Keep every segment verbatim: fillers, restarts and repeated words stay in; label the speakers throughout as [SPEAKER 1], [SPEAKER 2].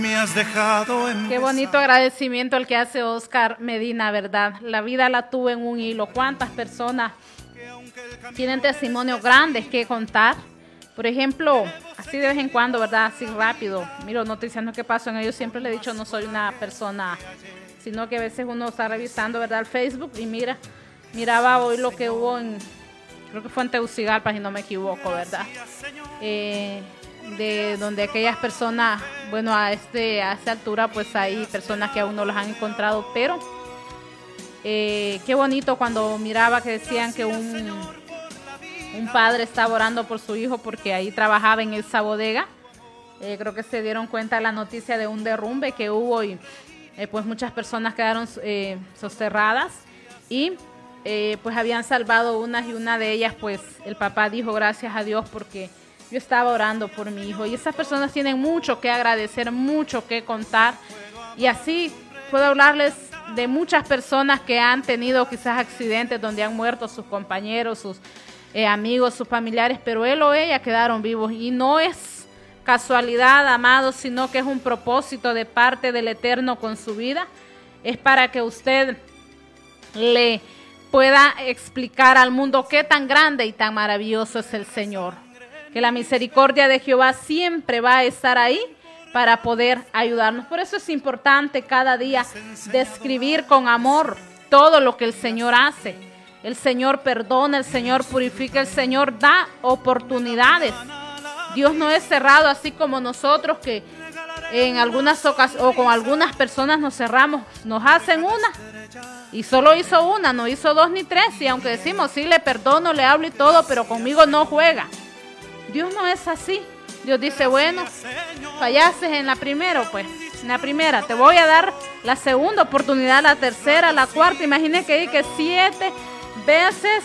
[SPEAKER 1] Me has dejado en
[SPEAKER 2] Qué bonito agradecimiento el que hace Oscar Medina, ¿verdad? La vida la tuve en un hilo. ¿Cuántas personas tienen testimonios grandes que contar? Por ejemplo, así de vez en cuando, ¿verdad? Así rápido. Miro noticias, no qué pasó en ellos. Siempre le he dicho, no soy una persona, sino que a veces uno está revisando, ¿verdad? El Facebook y mira, miraba hoy lo que hubo en, creo que fue en Tegucigalpa, si no me equivoco, ¿verdad? Eh... de donde aquellas personas, bueno, a este a esta altura pues hay personas que aún no las han encontrado, pero eh, qué bonito cuando miraba que decían que un, un padre estaba orando por su hijo porque ahí trabajaba en esa bodega. Eh, creo que se dieron cuenta de la noticia de un derrumbe que hubo y eh, pues muchas personas quedaron eh, soterradas y eh, pues habían salvado unas y una de ellas pues el papá dijo gracias a Dios porque yo estaba orando por mi hijo. Y esas personas tienen mucho que agradecer, mucho que contar. Y así puedo hablarles de muchas personas que han tenido quizás accidentes donde han muerto sus compañeros, sus eh, amigos, sus familiares, pero él o ella quedaron vivos. Y no es casualidad, amados, sino que es un propósito de parte del Eterno con su vida. Es para que usted le pueda explicar al mundo qué tan grande y tan maravilloso es el Señor. Que la misericordia de Jehová siempre va a estar ahí para poder ayudarnos. Por eso es importante cada día describir con amor todo lo que el Señor hace. El Señor perdona, el Señor purifica, el Señor da oportunidades. Dios no es cerrado así como nosotros que en algunas ocasiones o con algunas personas nos cerramos, nos hacen una y solo hizo una, no hizo dos ni tres. Y aunque decimos sí le perdono, le hablo y todo, pero conmigo no juega. Dios no es así. Dios dice, bueno, fallaste en la primera, pues, en la primera, te voy a dar la segunda oportunidad, la tercera, la cuarta. Imagínese que, que siete veces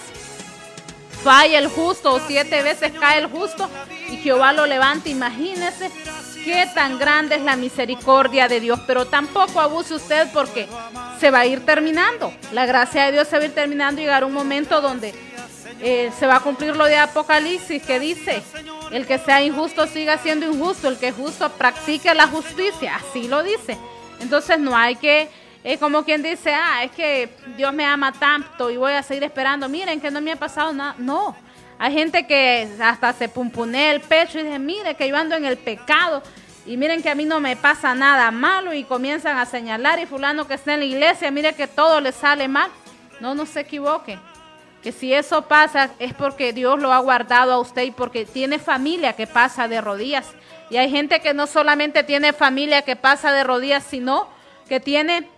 [SPEAKER 2] falla el justo o siete veces cae el justo y Jehová lo levanta. Imagínese qué tan grande es la misericordia de Dios, pero tampoco abuse usted porque se va a ir terminando. La gracia de Dios se va a ir terminando y llegará un momento donde Eh, se va a cumplir lo de Apocalipsis que dice, el que sea injusto siga siendo injusto, el que es justo practique la justicia, así lo dice. Entonces no hay que, eh, como quien dice, ah, es que Dios me ama tanto y voy a seguir esperando, miren que no me ha pasado nada. No, hay gente que hasta se pumpunea el pecho y dice, mire que yo ando en el pecado y miren que a mí no me pasa nada malo y comienzan a señalar y fulano que está en la iglesia, mire que todo le sale mal. No, no se equivoque. Que si eso pasa es porque Dios lo ha guardado a usted y porque tiene familia que pasa de rodillas. Y hay gente que no solamente tiene familia que pasa de rodillas, sino que tiene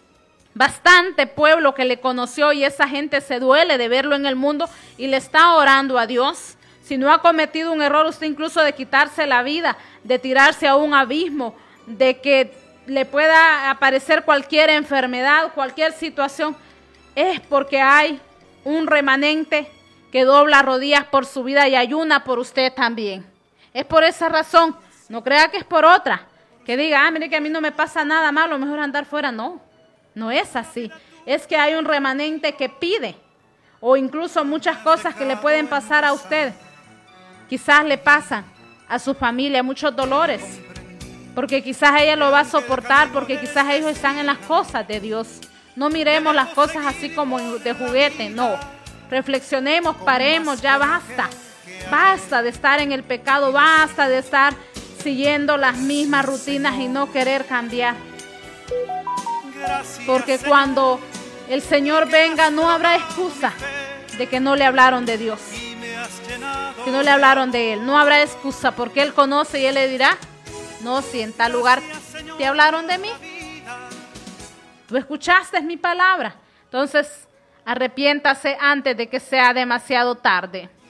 [SPEAKER 2] bastante pueblo que le conoció y esa gente se duele de verlo en el mundo y le está orando a Dios. Si no ha cometido un error usted incluso de quitarse la vida, de tirarse a un abismo, de que le pueda aparecer cualquier enfermedad, cualquier situación, es porque hay un remanente que dobla rodillas por su vida y ayuna por usted también. Es por esa razón, no crea que es por otra, que diga, ah, mire que a mí no me pasa nada malo, mejor andar fuera. No, no es así. Es que hay un remanente que pide, o incluso muchas cosas que le pueden pasar a usted. Quizás le pasan a su familia muchos dolores, porque quizás ella lo va a soportar, porque quizás ellos están en las cosas de Dios. No miremos las cosas así como de juguete, no. Reflexionemos, paremos, ya basta. Basta de estar en el pecado, basta de estar siguiendo las mismas rutinas y no querer cambiar. Porque cuando el Señor venga no habrá excusa de que no le hablaron de Dios, que no le hablaron de Él. No habrá excusa porque Él conoce y Él le dirá, no, si en tal lugar te hablaron de mí. Tú escuchaste mi palabra. Entonces, arrepiéntase antes de que sea demasiado tarde.